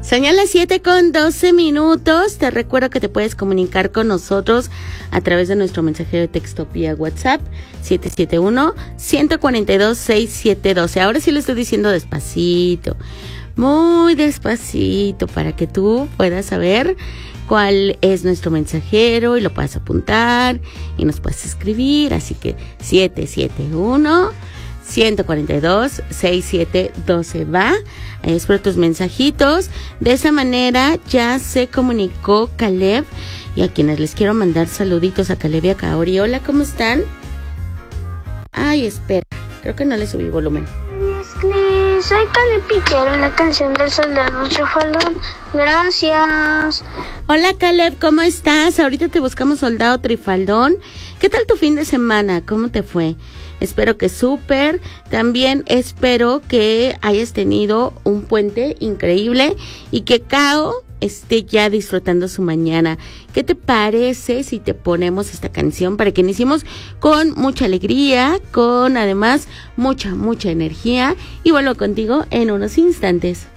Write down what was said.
Son ya las 7:12. Te recuerdo que te puedes comunicar con nosotros a través de nuestro mensajero de texto vía WhatsApp 771-142-6712. Ahora sí lo estoy diciendo despacito, muy despacito, para que tú puedas saber cuál es nuestro mensajero y lo puedas apuntar y nos puedes escribir. Así que 771-142-6712 va. Espero tus mensajitos. De esa manera ya se comunicó Caleb, y a quienes les quiero mandar saluditos a Caleb y a Kaori. Hola, ¿cómo están? Ay, espera, creo que no le subí volumen. Soy Caleb y quiero la canción del soldado Trifaldón. Gracias. Hola Caleb, ¿cómo estás? Ahorita te buscamos soldado Trifaldón. ¿Qué tal tu fin de semana? ¿Cómo te fue? Espero que súper. También espero que hayas tenido un puente increíble y que Kao esté ya disfrutando su mañana. ¿Qué te parece si te ponemos esta canción para que iniciemos con mucha alegría, con además mucha energía? Y vuelvo contigo en unos instantes.